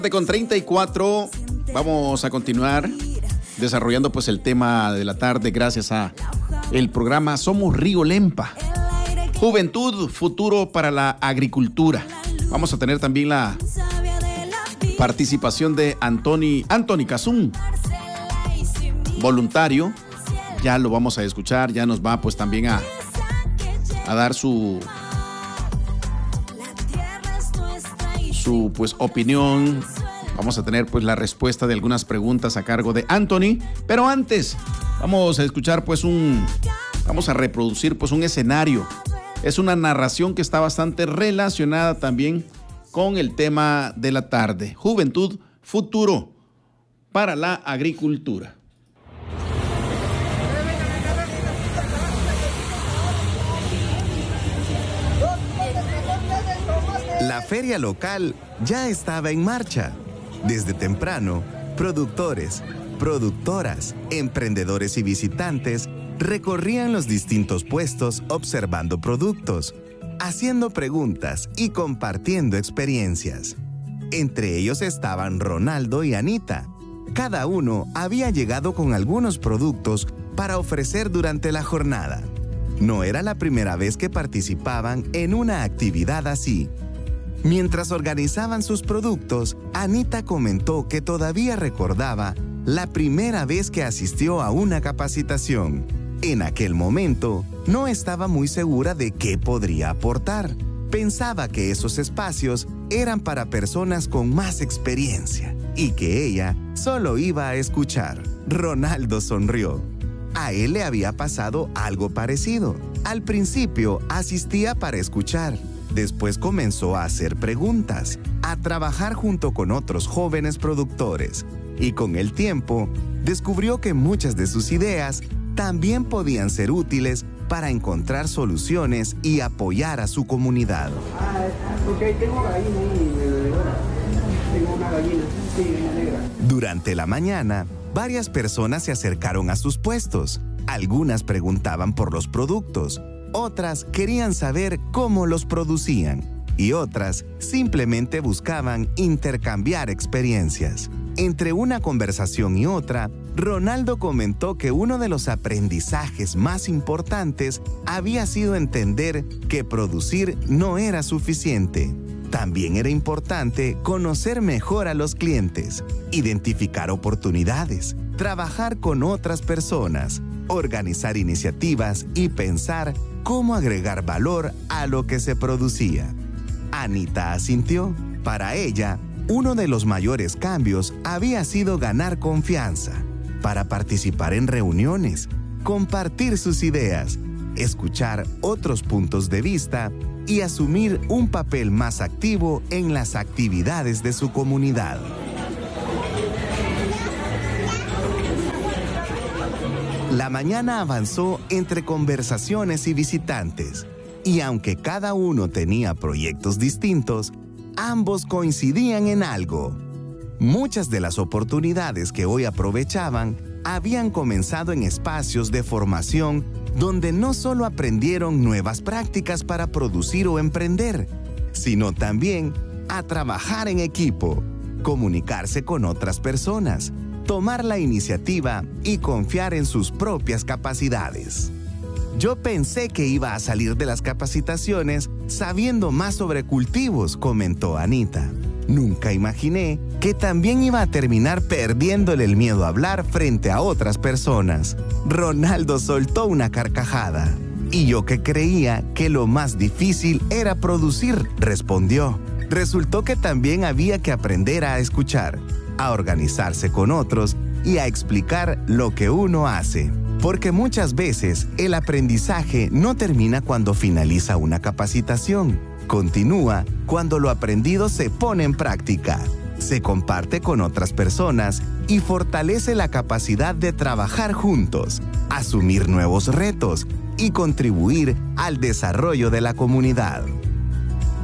Con 34 vamos a continuar desarrollando pues el tema de la tarde gracias a el programa Somos Río Lempa. Juventud, futuro para la agricultura. Vamos a tener también la participación de Anthony Cazún, voluntario. Ya lo vamos a escuchar, ya nos va pues también a dar su pues opinión. Vamos a tener pues la respuesta de algunas preguntas a cargo de Anthony, pero antes vamos a escuchar pues vamos a reproducir pues un escenario. Es una narración que está bastante relacionada también con el tema de la tarde. Juventud, futuro para la agricultura. La feria local ya estaba en marcha. Desde temprano, productores, productoras, emprendedores y visitantes recorrían los distintos puestos observando productos, haciendo preguntas y compartiendo experiencias. Entre ellos estaban Ronaldo y Anita. Cada uno había llegado con algunos productos para ofrecer durante la jornada. No era la primera vez que participaban en una actividad así. Mientras organizaban sus productos, Anita comentó que todavía recordaba la primera vez que asistió a una capacitación. En aquel momento, no estaba muy segura de qué podría aportar. Pensaba que esos espacios eran para personas con más experiencia y que ella solo iba a escuchar. Ronaldo sonrió. A él le había pasado algo parecido. Al principio asistía para escuchar. Después comenzó a hacer preguntas, a trabajar junto con otros jóvenes productores y con el tiempo descubrió que muchas de sus ideas también podían ser útiles para encontrar soluciones y apoyar a su comunidad. Porque tengo gallina ahí, tengo una gallina, sí, negra. Durante la mañana, varias personas se acercaron a sus puestos. Algunas preguntaban por los productos. Otras querían saber cómo los producían y otras simplemente buscaban intercambiar experiencias. Entre una conversación y otra, Ronaldo comentó que uno de los aprendizajes más importantes había sido entender que producir no era suficiente. También era importante conocer mejor a los clientes, identificar oportunidades, trabajar con otras personas, organizar iniciativas y pensar cómo agregar valor a lo que se producía. Anita asintió. Para ella, uno de los mayores cambios había sido ganar confianza para participar en reuniones, compartir sus ideas, escuchar otros puntos de vista y asumir un papel más activo en las actividades de su comunidad. La mañana avanzó entre conversaciones y visitantes, y aunque cada uno tenía proyectos distintos, ambos coincidían en algo. Muchas de las oportunidades que hoy aprovechaban habían comenzado en espacios de formación donde no solo aprendieron nuevas prácticas para producir o emprender, sino también a trabajar en equipo, comunicarse con otras personas, tomar la iniciativa y confiar en sus propias capacidades. Yo pensé que iba a salir de las capacitaciones sabiendo más sobre cultivos, comentó Anita. Nunca imaginé que también iba a terminar perdiéndole el miedo a hablar frente a otras personas. Ronaldo soltó una carcajada. Y yo que creía que lo más difícil era producir, respondió. Resultó que también había que aprender a escuchar, a organizarse con otros y a explicar lo que uno hace. Porque muchas veces el aprendizaje no termina cuando finaliza una capacitación. Continúa cuando lo aprendido se pone en práctica, se comparte con otras personas y fortalece la capacidad de trabajar juntos, asumir nuevos retos y contribuir al desarrollo de la comunidad.